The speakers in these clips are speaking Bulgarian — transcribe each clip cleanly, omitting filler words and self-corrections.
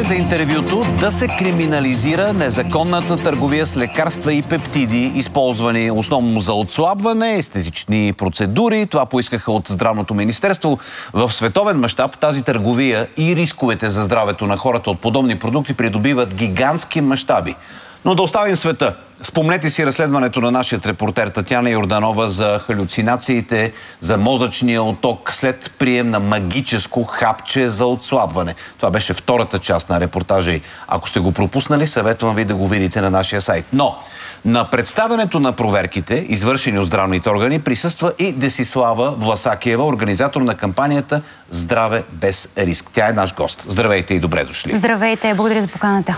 е за интервюто да се криминализира незаконната търговия с лекарства и пептиди, използвани основно за отслабване, естетични процедури. Това поискаха от Здравното министерство. В световен мащаб тази търговия и рисковете за здравето на хората от подобни продукти придобиват гигантски мащаби. Но да оставим света. Спомнете си разследването на нашия репортер Татяна Йорданова за халюцинациите, за мозъчния отток след прием на магическо хапче за отслабване. Това беше втората част на репортажа и ако сте го пропуснали, съветвам ви да го видите на нашия сайт. Но на представянето на проверките, извършени от здравните органи, присъства и Десислава Власакиева, организатор на кампанията Здраве без риск. Тя е наш гост. Здравейте и добре дошли. Здравейте, благодаря за поканата.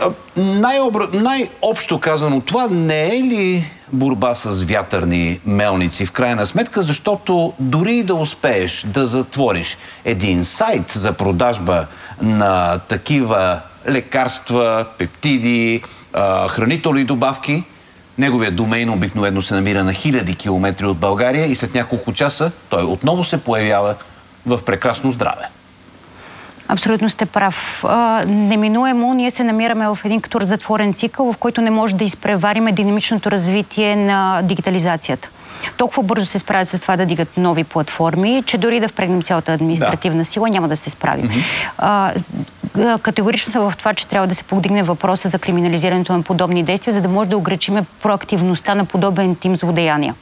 Най-общо казано, това не е ли борба с вятърни мелници в крайна сметка, защото дори и да успееш да затвориш един сайт за продажба на такива лекарства, пептиди, хранителни добавки, неговият домейн обикновено се намира на хиляди километри от България и след няколко часа той отново се появява в прекрасно здраве. Абсолютно сте прав. Неминуемо ние се намираме в един като затворен цикъл, в който не може да изпревариме динамичното развитие на дигитализацията. Толкова бързо се справят с това да дигат нови платформи, че дори да впрегнем цялата административна сила, няма да се справим. Категорично съм в това, че трябва да се повдигне въпроса за криминализирането на подобни действия, за да може да ограничим проактивността на подобен тип злодеяния.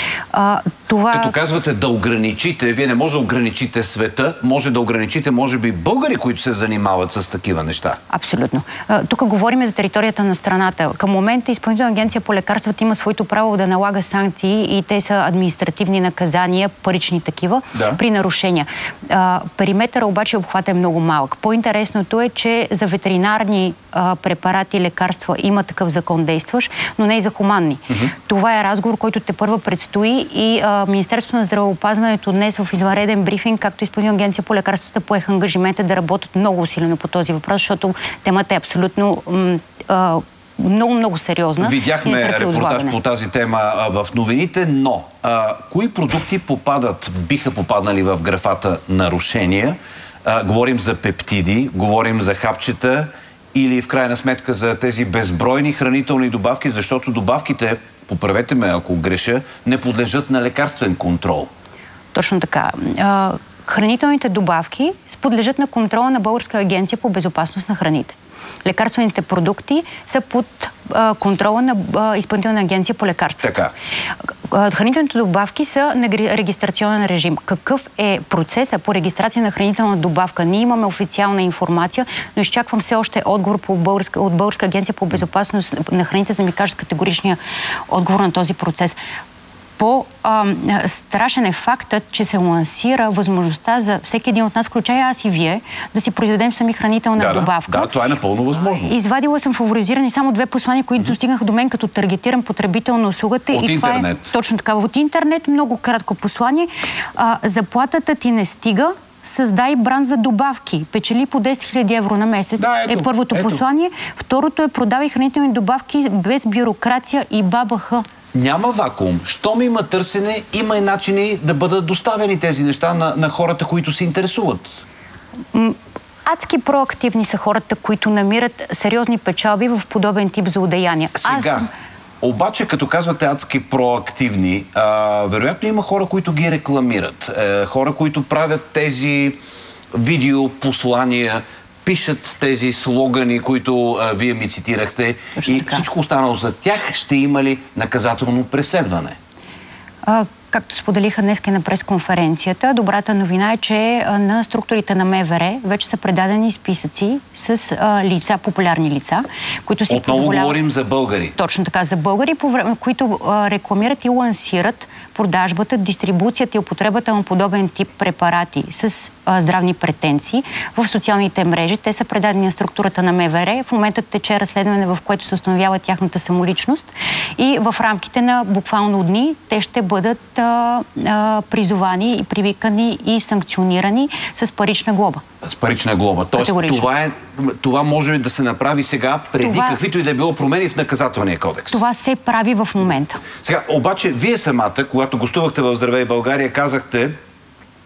Като казвате да ограничите, вие не може да ограничите света, може да ограничите, може би, българи, които се занимават с такива неща. Абсолютно. Тук говорим за територията на страната. Към момента Изпълнителна агенция по лекарствата има своето право да налага санкции и те са административни наказания, парични такива, при нарушения. Периметъра обаче обхват е много малък. По-интересното е, че за ветеринарни препарати и лекарства има такъв закон действащ, но не и за хуманни. Това е разговор, който тепърва предстои и Министерството на здравеопазването днес в извънреден брифинг, както Изпълнителна агенция по лекарствата, поеха ангажимента да работят много усилено по този въпрос, защото темата е абсолютно много сериозна. Видяхме репортаж по тази тема в новините, но кои продукти биха попаднали в графата нарушения? Говорим за пептиди, говорим за хапчета или в крайна сметка за тези безбройни хранителни добавки, защото добавките, поправете ме ако греша, не подлежат на лекарствен контрол. Точно така. Хранителните добавки подлежат на контрола на Българска агенция по безопасност на храните. Лекарствените продукти са под контрола на Изпълнителна агенция по лекарства. Така. Хранителните добавки са на регистрационен режим. Какъв е процесът по регистрация на хранителна добавка? Ние имаме официална информация, но изчаквам все още отговор от Българска агенция по безопасност на храните, за да ми кажат категоричния отговор на този процес. По-страшен е фактът, че се лансира възможността за всеки един от нас, включая аз и вие, да си произведем сами хранителна добавка. Да, това е напълно възможно. Извадила съм фаворизирани само 2 послания, които достигнаха до мен като таргетиран потребител на услугата. От интернет. Това е точно така. От интернет, много кратко послание. Заплатата ти не стига, създай бранд за добавки. Печели по 10 000 евро на месец е първото послание. Второто е продавай хранителни добавки без бюрокрация и БАБХ. Няма вакуум. Щом има търсене, има и начини да бъдат доставени тези неща на хората, които се интересуват. Адски проактивни са хората, които намират сериозни печалби в подобен тип злодеяния. Сега, обаче, като казвате адски проактивни, вероятно има хора, които ги рекламират. Хора, които правят тези видеопослания, пишат тези слогани, които вие ми цитирахте, и всичко останало за тях ще има ли наказателно преследване? Както споделиха днес на пресконференцията, добрата новина е, че на структурите на МВР вече са предадени списъци с лица, популярни лица, които си Отново говорим за българи. Точно така, за българи, които рекламират и лансират продажбата, дистрибуцията и употребата на подобен тип препарати с здравни претенции в социалните мрежи. Те са предадени на структурата на МВР. В момента тече разследване, в което се установява тяхната самоличност и в рамките на буквално дни те ще бъдат призовани и привикани и санкционирани с парична глоба. С парична глоба. Тоест, това може да се направи сега, преди каквито и да е било промени в наказателния кодекс. Това се прави в момента. Сега, обаче, вие самата, когато гостувахте в Здравей България, казахте,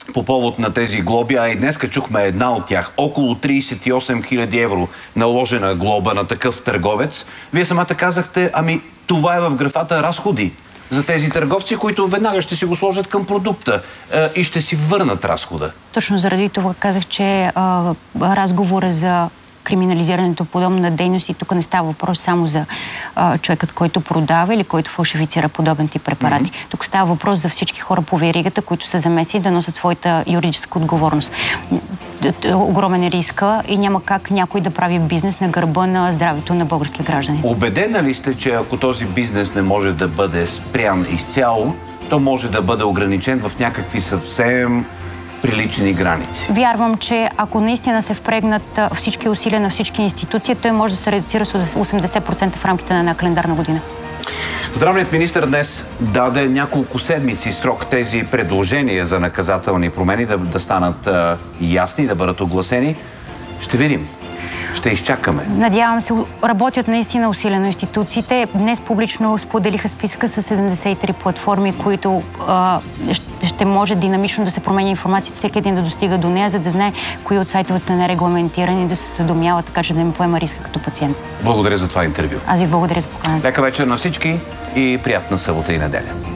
по повод на тези глоби, а и днеска чухме една от тях. Около 38 000 евро наложена глоба на такъв търговец. Вие самата казахте, ами това е в графата разходи за тези търговци, които веднага ще си го сложат към продукта и ще си върнат разхода. Точно заради това казах, че разговора за криминализирането подобна дейност и тук не става въпрос само за човекът, който продава или който фалшифицира подобен тип препарати. Тук става въпрос за всички хора по веригата, които са замесени да носят своята юридическа отговорност. Огромен е риска и няма как някой да прави бизнес на гърба на здравето на български граждани. Убедена ли сте, че ако този бизнес не може да бъде спрян изцяло, то може да бъде ограничен в някакви съвсем прилични граници? Вярвам, че ако наистина се впрегнат всички усилия на всички институции, той може да се редуцира с 80% в рамките на една календарна година. Здравният министър днес даде няколко седмици срок тези предложения за наказателни промени да станат ясни, да бъдат огласени. Ще видим. Ще изчакаме. Надявам се, работят наистина усилено институциите. Днес публично споделиха списъка с 73 платформи, които ще може динамично да се променя информацията, всеки един да достига до нея, за да знае кои от сайтовете са нерегламентирани, да се осведомява, така че да ми поема риска като пациент. Благодаря за това интервю. Аз ви благодаря за поканата. Лека вечер на всички и приятна събота и неделя.